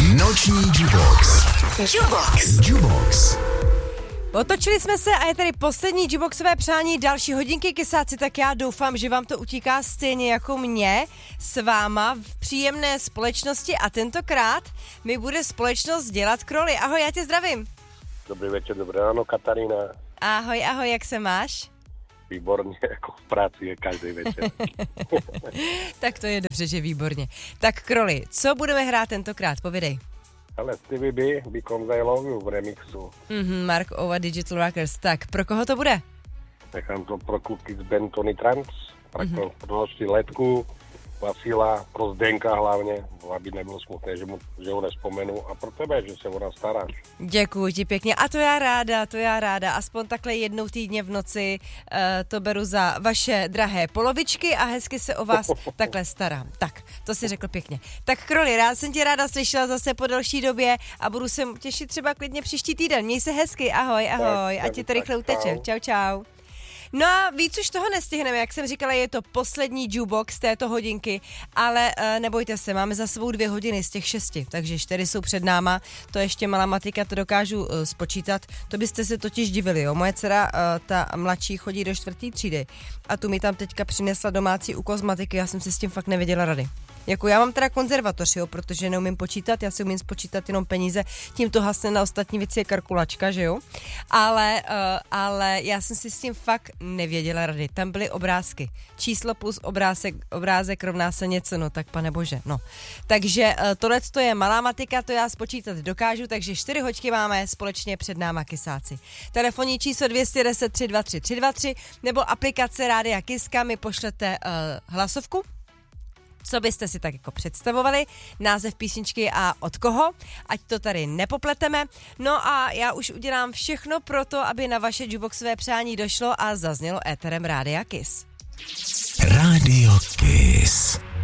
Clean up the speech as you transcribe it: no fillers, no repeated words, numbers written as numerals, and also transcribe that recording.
Noční Jubox. Jubox. Otočili jsme se a je tady poslední Juboxové přání další hodinky kysáci, tak já doufám, že vám to utíká stejně jako mě s váma v příjemné společnosti a tentokrát mi bude společnost dělat Kroly. Ahoj, já tě zdravím. Dobrý večer, dobré ráno, Katarína. Ahoj, jak se máš? Výborně, jako v práci je každý večer. Tak to je dobře, že výborně. Tak Kroly, co budeme hrát tentokrát, povědej. Ale Stevie B, Becomes I Love You v remixu. Mark Ova Digital Rockers. Tak, pro koho to bude? Nechám to pro kluky z band Tony Trans, pro naši Letku, Vasila, pro Zdenka hlavně, aby nebylo smutné, že ho nespomenu a pro tebe, že se o nás staráš. Děkuji ti pěkně a to já ráda, aspoň takhle jednou týdně v noci to beru za vaše drahé polovičky a hezky se o vás takhle starám. Tak, to si řekl pěkně. Tak Kroly, jsem tě ráda slyšela zase po delší době a budu se těšit třeba klidně příští týden. Měj se hezky, ahoj, ať ti to rychle uteče. Čau. No a víc už toho nestihneme, jak jsem říkala, je to poslední Jubox této hodinky, ale nebojte se, máme za sebou 2 hodiny z těch 6, takže 4 jsou před náma, to ještě malá matika, to dokážu spočítat, to byste se totiž divili, jo, moje dcera, ta mladší, chodí do 4. třídy a tu mi tam teďka přinesla domácí úkol z matiky, já jsem si s tím fakt nevěděla rady. Jako já mám teda konzervatoř, jo, protože neumím počítat, já si umím spočítat jenom peníze, tím to hasne na ostatní věci je kalkulačka, že jo, ale já jsem si s tím fakt nevěděla rady, tam byly obrázky, číslo plus obrázek rovná se něco, no tak pane bože, no. Takže tohleto je malá matika, to já spočítat dokážu, takže 4 hoďky máme společně před náma kysáci. Telefonní číslo 210 323 323 nebo aplikace Rádia Kiska mi pošlete hlasovku, co byste si tak jako představovali, název písničky a od koho, ať to tady nepopleteme. No a já už udělám všechno pro to, aby na vaše Juboxové přání došlo a zaznělo éterem Rádia Kiss. Radio Kiss.